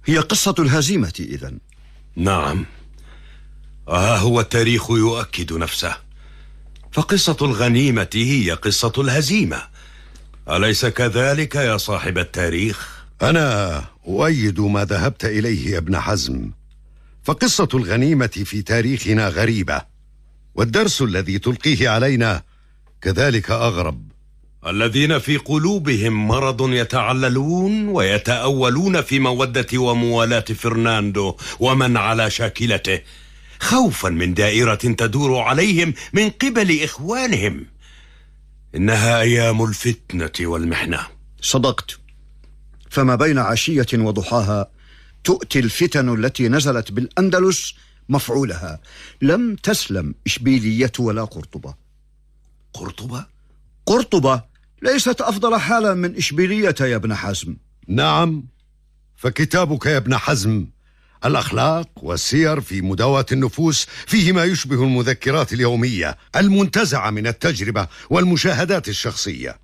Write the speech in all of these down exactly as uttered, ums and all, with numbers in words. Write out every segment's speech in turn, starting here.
هي قصة الهزيمة إذن. نعم، وها هو التاريخ يؤكد نفسه، فقصة الغنيمة هي قصة الهزيمة، أليس كذلك يا صاحب التاريخ؟ أنا أؤيد ما ذهبت إليه يا ابن حزم، فقصة الغنيمة في تاريخنا غريبة، والدرس الذي تلقيه علينا كذلك أغرب. الذين في قلوبهم مرض يتعللون ويتأولون في مودة وموالاة فرناندو ومن على شاكلته، خوفا من دائرة تدور عليهم من قبل إخوانهم. إنها أيام الفتنة والمحنة. صدقت، فما بين عشية وضحاها تؤتي الفتن التي نزلت بالأندلس مفعولها. لم تسلم إشبيلية ولا قرطبة. قرطبة؟ قرطبة ليست أفضل حالا من إشبيلية يا ابن حزم. نعم، فكتابك يا ابن حزم الأخلاق والسير في مداواة النفوس فيه ما يشبه المذكرات اليومية المنتزعة من التجربة والمشاهدات الشخصية.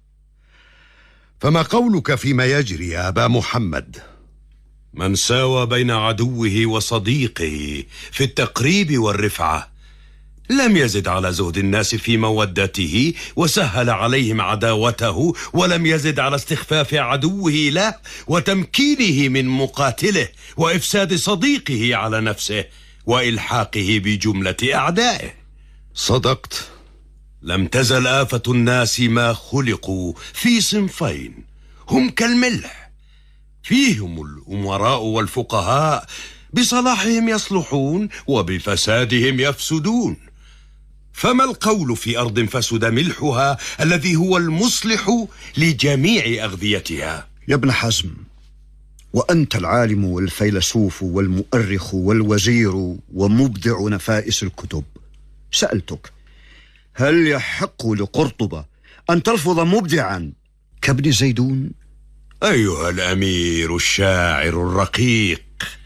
فما قولك فيما يجري يا أبا محمد؟ من ساوى بين عدوه وصديقه في التقريب والرفعة لم يزد على زهد الناس في مودته وسهل عليهم عداوته، ولم يزد على استخفاف عدوه له وتمكينه من مقاتله وإفساد صديقه على نفسه وإلحاقه بجملة أعدائه. صدقت. لم تزل آفة الناس ما خلقوا في صنفين هم كالملح، فيهم الأمراء والفقهاء بصلاحهم يصلحون وبفسادهم يفسدون. فما القول في أرض فسد ملحها الذي هو المصلح لجميع أغذيتها؟ يا ابن حزم، وأنت العالم والفيلسوف والمؤرخ والوزير ومبدع نفائس الكتب، سألتك هل يحق لقرطبة أن تلفظ مبدعا كابن زيدون؟ أيها الأمير الشاعر الرقيق،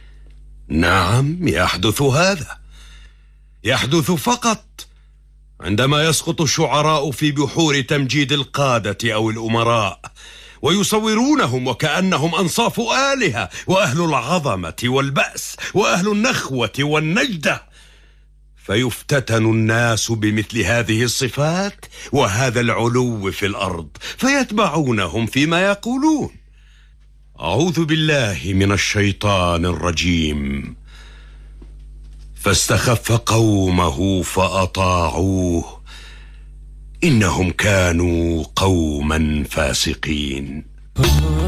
نعم يحدث هذا، يحدث فقط عندما يسقط الشعراء في بحور تمجيد القادة أو الأمراء ويصورونهم وكأنهم أنصاف آلهة وأهل العظمة والبأس وأهل النخوة والنجدة، فيفتتن الناس بمثل هذه الصفات وهذا العلو في الأرض فيتبعونهم فيما يقولون. أعوذ بالله من الشيطان الرجيم. فاستخف قومه فأطاعوه إنهم كانوا قوما فاسقين.